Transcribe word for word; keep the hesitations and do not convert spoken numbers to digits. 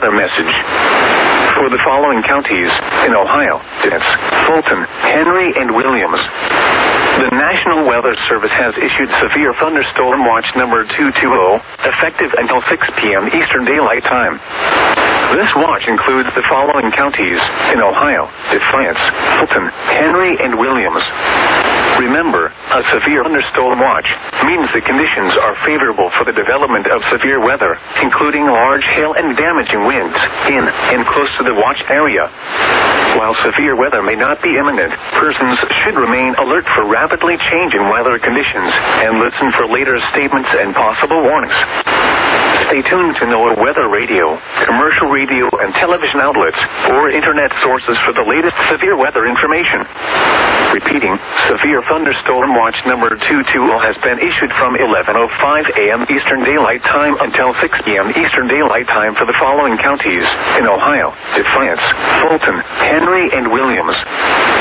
weather message. For the following counties in Ohio, it's Fulton, Henry, and Williams. The National Weather Service has issued severe thunderstorm watch number two two zero, effective until six p.m. Eastern Daylight Time. This watch includes the following counties in Ohio, Defiance, Fulton, Henry, and Williams. Remember, a severe thunderstorm watch means the conditions are favorable for the development of severe weather, including large hail and damaging winds in and close to the watch area. While severe weather may not be imminent, persons should remain alert for rapidly changing weather conditions and listen for later statements and possible warnings. Stay tuned to NOAA Weather Radio, commercial radio and television outlets, or internet sources for the latest severe weather information. Repeating, severe thunderstorm watch number two two zero has been issued from eleven oh five a.m. Eastern Daylight Time until six p.m. Eastern Daylight Time for the following counties in Ohio, Defiance, Fulton, Henry, and Williams.